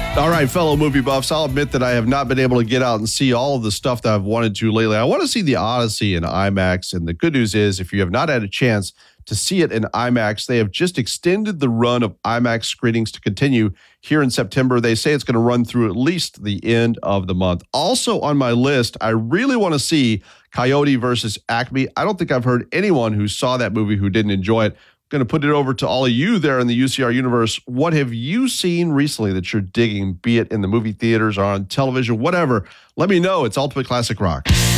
All right, fellow movie buffs, I'll admit that I have not been able to get out and see all of the stuff that I've wanted to lately. I want to see The Odyssey in IMAX, and the good news is if you have not had a chance to see it in IMAX, they have just extended the run of IMAX screenings to continue here in September. They say it's going to run through at least the end of the month. Also on my list, I really want to see Coyote versus Acme. I don't think I've heard anyone who saw that movie who didn't enjoy it. Going to put it over to all of you there in the UCR universe. What have you seen recently that you're digging, be it in the movie theaters or on television, whatever? Let me know. It's Ultimate Classic Rock.